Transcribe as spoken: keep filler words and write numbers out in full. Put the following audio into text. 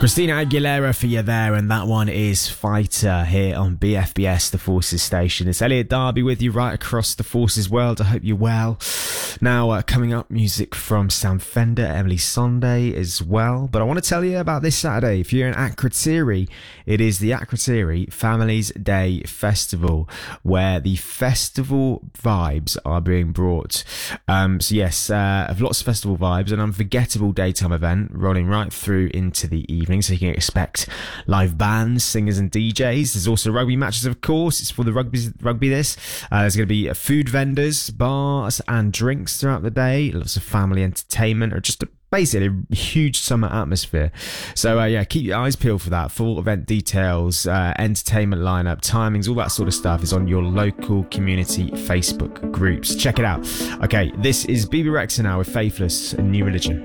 Christina Aguilera for you there, and that one is Fighter here on B F B S, the Forces station. It's Elliot Darby with you right across the Forces world. I hope you're well. Now, uh, coming up, music from Sam Fender, Emily Sondé as well. But I want to tell you about this Saturday. If you're in Akrotiri, it is the Akrotiri Families Day Festival, where the festival vibes are being brought. Um, so yes, uh, of lots of festival vibes, an unforgettable daytime event rolling right through into the evening. So you can expect live bands, singers and D Js. There's also rugby matches, of course. It's for the rugby, rugby this. Uh, there's going to be food vendors, bars and drinks throughout the day. Lots of family entertainment, or just a basically a huge summer atmosphere. So uh, yeah, keep your eyes peeled for that. Full event details, uh, entertainment lineup, timings, all that sort of stuff is on your local community Facebook groups. Check it out. Okay, this is B B Rexa now with Faithless and New Religion.